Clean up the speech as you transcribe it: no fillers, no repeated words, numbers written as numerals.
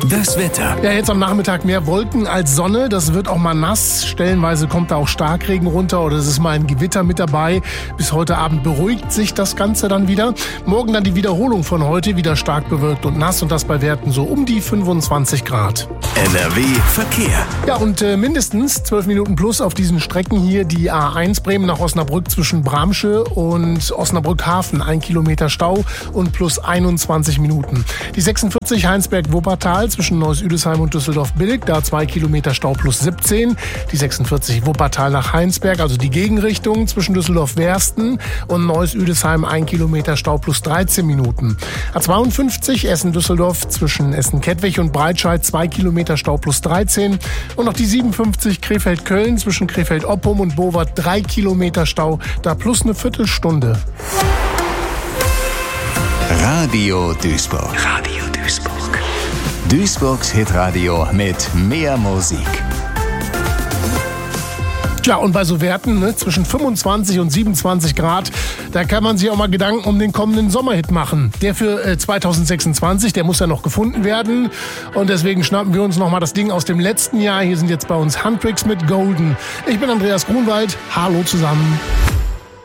Das Wetter. Ja, jetzt am Nachmittag mehr Wolken als Sonne. Das wird auch mal nass. Stellenweise kommt da auch Starkregen runter oder es ist mal ein Gewitter mit dabei. Bis heute Abend beruhigt sich das Ganze dann wieder. Morgen dann die Wiederholung von heute, wieder stark bewölkt und nass und das bei Werten so um die 25 Grad. NRW Verkehr. Ja, und mindestens 12 Minuten plus auf diesen Strecken hier. Die A1 Bremen nach Osnabrück zwischen Bramsche und Osnabrück-Hafen. 1 Kilometer Stau und plus 21 Minuten. Die 46 Heinsberg-Wuppertal zwischen Neuss-Üdesheim und Düsseldorf-Billig. Da 2 Kilometer Stau plus 17. Die 46 Wuppertal nach Heinsberg, also die Gegenrichtung zwischen Düsseldorf-Wersten und Neuss-Üdesheim. 1 Kilometer Stau plus 13 Minuten. A52 Essen-Düsseldorf zwischen Essen-Kettwig und Breitscheid. 2 Kilometer Stau plus 13. Und noch die 57 Krefeld-Köln zwischen Krefeld-Oppum und Bowart. 3 Kilometer Stau, da plus eine Viertelstunde. Radio Duisburg. Radio Duisburg. Duisburgs Hitradio mit mehr Musik. Tja, und bei so Werten zwischen 25 und 27 Grad, da kann man sich auch mal Gedanken um den kommenden Sommerhit machen. Der für 2026, der muss ja noch gefunden werden. Und deswegen schnappen wir uns nochmal das Ding aus dem letzten Jahr. Hier sind jetzt bei uns Handtricks mit Golden. Ich bin Andreas Grunwald. Hallo zusammen.